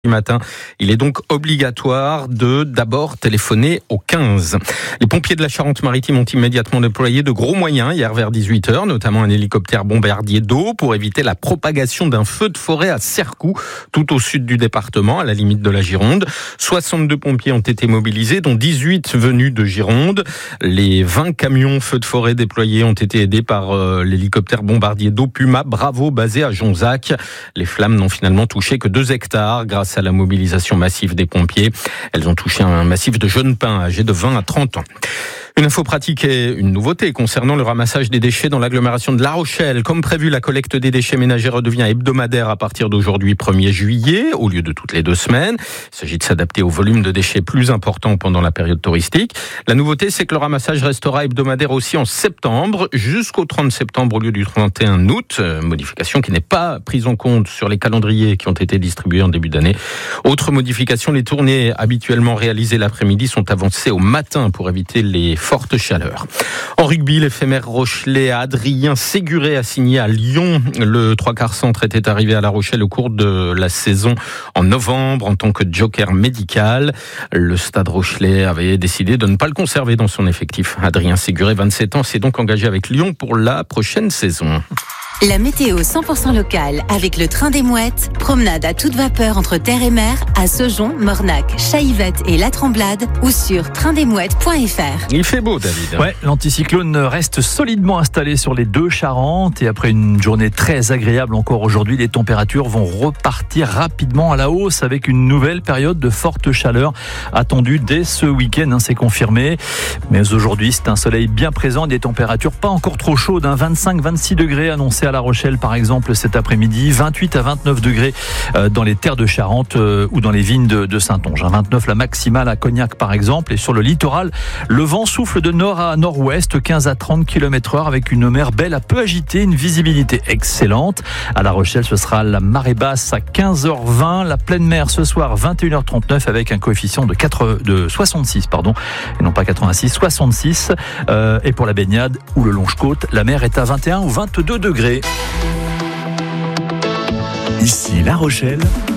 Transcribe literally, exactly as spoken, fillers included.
matin. Il est donc obligatoire de d'abord téléphoner au quinze. Les pompiers de la Charente-Maritime ont immédiatement déployé de gros moyens hier vers dix-huit heures, notamment un hélicoptère bombardier d'eau pour éviter la propagation d'un feu de forêt à Cercoux, tout au sud du département, à la limite de la Gironde. soixante-deux pompiers ont été mobilisés, dont dix-huit venus de Gironde. Les vingt camions feux de forêt déployés ont été aidés par euh, l'hélicoptère bombardier d'eau Puma Bravo basé à Jonzac. Les flammes n'ont finalement touché que deux hectares grâce à la mobilisation massive des pompiers. Elles ont touché un massif de jeunes pins âgés de vingt à trente ans. Une info pratique et une nouveauté concernant le ramassage des déchets dans l'agglomération de La Rochelle. Comme prévu, la collecte des déchets ménagers redevient hebdomadaire à partir d'aujourd'hui premier juillet, au lieu de toutes les deux semaines. Il s'agit de s'adapter au volume de déchets plus important pendant la période touristique. La nouveauté, c'est que le ramassage restera hebdomadaire aussi en septembre, jusqu'au trente septembre au lieu du trente et un août. Modification qui n'est pas prise en compte sur les calendriers qui ont été distribués en début d'année. Autre modification, les tournées habituellement réalisées l'après-midi sont avancées au matin pour éviter les forte chaleur. En rugby, l'éphémère Rochelais Adrien Séguré a signé à Lyon. Le trois quarts centre était arrivé à La Rochelle au cours de la saison en novembre en tant que joker médical. Le stade rochelais avait décidé de ne pas le conserver dans son effectif. Adrien Séguré, vingt-sept ans, s'est donc engagé avec Lyon pour la prochaine saison. La météo cent pour cent locale avec le train des Mouettes. Promenade à toute vapeur entre terre et mer à Saujon, Mornac, Chaillevette et La Tremblade ou sur train des mouettes point f r. Il fait beau, David. Ouais, l'anticyclone reste solidement installé sur les deux Charentes et après une journée très agréable encore aujourd'hui, les températures vont repartir rapidement à la hausse avec une nouvelle période de forte chaleur attendue dès ce week-end, hein, c'est confirmé. Mais aujourd'hui, c'est un soleil bien présent, des températures pas encore trop chaudes, hein, vingt-cinq à vingt-six degrés annoncés à La Rochelle par exemple cet après-midi, vingt-huit à vingt-neuf degrés dans les terres de Charente ou dans les vignes de Saintonge. vingt-neuf la maximale à Cognac par exemple, et sur le littoral, le vent souffle de nord à nord-ouest, quinze à trente kilomètres heure avec une mer belle à peu agitée, une visibilité excellente. À La Rochelle, ce sera la marée basse à quinze heures vingt, la pleine mer ce soir vingt et une heures trente-neuf avec un coefficient de, quatre, de soixante-six, pardon, et non pas quatre-vingt-six, soixante-six. Euh, et pour la baignade ou le longe-côte, la mer est à vingt et un ou vingt-deux degrés. Ici La Rochelle,